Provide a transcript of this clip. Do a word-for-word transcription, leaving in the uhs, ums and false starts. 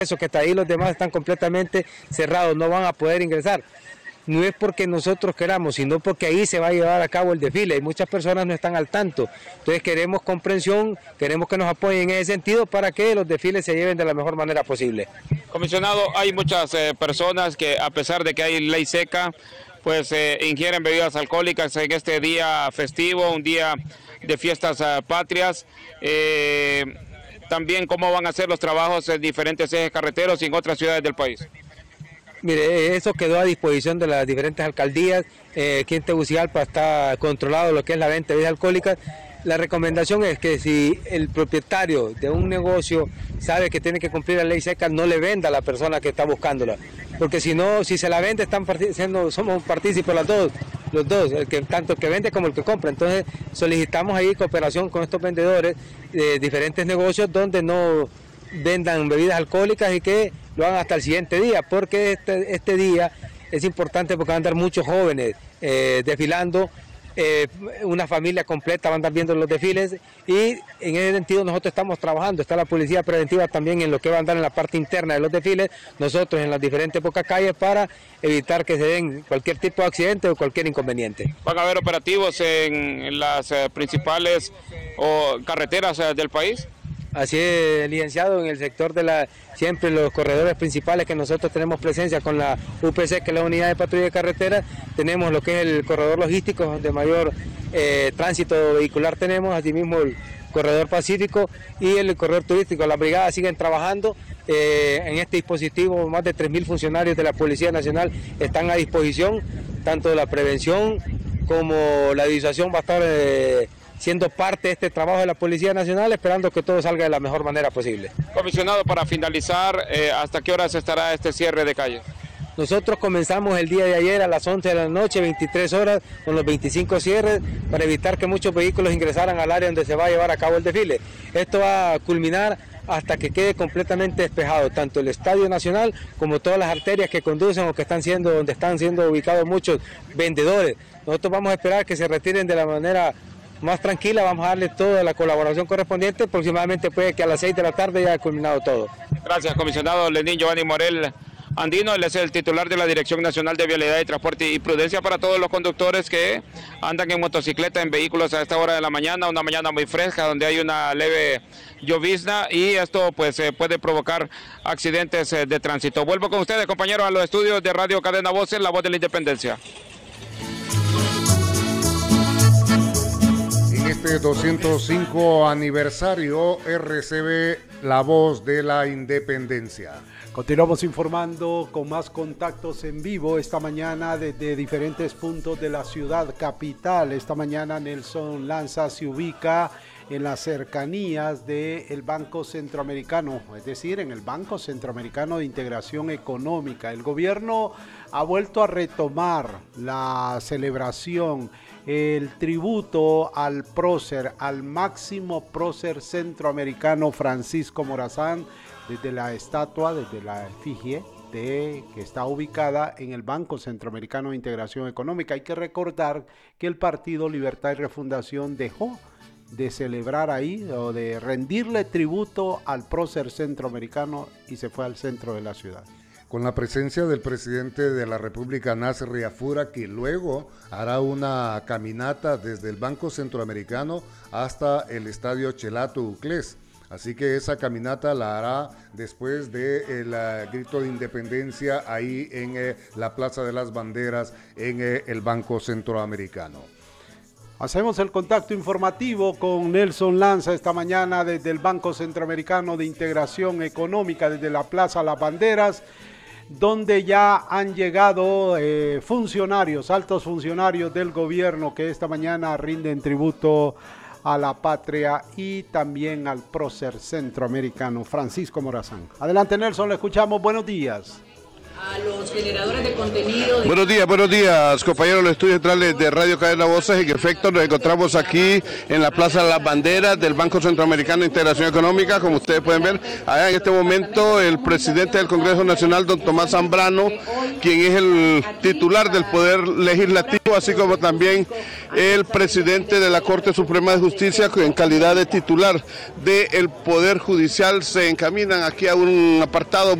Eso que está ahí, los demás están completamente cerrados, no van a poder ingresar. No es porque nosotros queramos, sino porque ahí se va a llevar a cabo el desfile y muchas personas no están al tanto. Entonces queremos comprensión, queremos que nos apoyen en ese sentido para que los desfiles se lleven de la mejor manera posible. Comisionado, hay muchas eh, personas que a pesar de que hay ley seca, pues eh, ingieren bebidas alcohólicas en este día festivo, un día de fiestas uh, patrias. Eh, también cómo van a ser los trabajos en diferentes ejes carreteros y en otras ciudades del país. Mire, eso quedó a disposición de las diferentes alcaldías. Eh, aquí en Tegucigalpa está controlado lo que es la venta de bebidas alcohólicas. La recomendación es que si el propietario de un negocio sabe que tiene que cumplir la ley seca, no le venda a la persona que está buscándola. Porque si no, si se la vende, están siendo, somos partícipes los dos, los dos, el que, tanto el que vende como el que compra. Entonces solicitamos ahí cooperación con estos vendedores de diferentes negocios donde no vendan bebidas alcohólicas y que lo hagan hasta el siguiente día, porque este, este día es importante porque van a andar muchos jóvenes eh, desfilando, eh, una familia completa van a andar viendo los desfiles y en ese sentido nosotros estamos trabajando, está la policía preventiva también en lo que va a andar en la parte interna de los desfiles, nosotros en las diferentes pocas calles para evitar que se den cualquier tipo de accidente o cualquier inconveniente. ¿Van a haber operativos en las eh, principales o carreteras eh, del país? Así es, licenciado, en el sector de la, siempre los corredores principales que nosotros tenemos presencia con la U P C, que es la Unidad de Patrulla de Carretera, tenemos lo que es el corredor logístico, donde mayor eh, tránsito vehicular tenemos, asimismo el corredor pacífico y el corredor turístico. Las brigadas siguen trabajando eh, en este dispositivo, más de tres mil funcionarios de la Policía Nacional están a disposición, tanto de la prevención como la disuasión va a estar Eh, siendo parte de este trabajo de la Policía Nacional, esperando que todo salga de la mejor manera posible. Comisionado, para finalizar, eh, ¿hasta qué horas estará este cierre de calle? Nosotros comenzamos el día de ayer a las once de la noche, veintitrés horas, con los veinticinco cierres, para evitar que muchos vehículos ingresaran al área donde se va a llevar a cabo el desfile. Esto va a culminar hasta que quede completamente despejado, tanto el Estadio Nacional como todas las arterias que conducen o que están siendo, donde están siendo ubicados muchos vendedores. Nosotros vamos a esperar que se retiren de la manera más tranquila, vamos a darle toda la colaboración correspondiente, aproximadamente puede que a las seis de la tarde ya haya culminado todo. Gracias, comisionado Lenín Giovanni Morel Andino, él es el titular de la Dirección Nacional de Vialidad y Transporte y Prudencia para todos los conductores que andan en motocicleta, en vehículos a esta hora de la mañana, una mañana muy fresca donde hay una leve llovizna y esto pues eh, puede provocar accidentes eh, de tránsito. Vuelvo con ustedes, compañeros, a los estudios de Radio Cadena Voces, la voz de la independencia. Este doscientos cinco aniversario R C B, la voz de la independencia. Continuamos informando con más contactos en vivo esta mañana desde diferentes puntos de la ciudad capital. Esta mañana Nelson Lanza se ubica en las cercanías del Banco Centroamericano, es decir, en el Banco Centroamericano de Integración Económica. El gobierno ha vuelto a retomar la celebración, el tributo al prócer, al máximo prócer centroamericano Francisco Morazán, desde la estatua, desde la efigie de, que está ubicada en el Banco Centroamericano de Integración Económica. Hay que recordar que el Partido Libertad y Refundación dejó de celebrar ahí o de rendirle tributo al prócer centroamericano y se fue al centro de la ciudad. Con la presencia del presidente de la República, Nasser Riafura, que luego hará una caminata desde el Banco Centroamericano hasta el Estadio Chelato Uclés. Así que esa caminata la hará después del uh, grito de independencia ahí en eh, la Plaza de las Banderas en eh, el Banco Centroamericano. Hacemos el contacto informativo con Nelson Lanza esta mañana desde el Banco Centroamericano de Integración Económica, desde la Plaza Las Banderas, donde ya han llegado eh, funcionarios, altos funcionarios del gobierno que esta mañana rinden tributo a la patria y también al prócer centroamericano Francisco Morazán. Adelante, Nelson, le escuchamos. Buenos días. a los generadores de contenido. De... Buenos días, buenos días, compañeros de los estudios centrales de Radio Cadena Voces. En efecto, nos encontramos aquí en la Plaza de las Banderas del Banco Centroamericano de Integración Económica. Como ustedes pueden ver, allá en este momento el presidente del Congreso Nacional, don Tomás Zambrano, quien es el titular del Poder Legislativo, así como también el presidente de la Corte Suprema de Justicia, que en calidad de titular del Poder Judicial se encaminan aquí a un apartado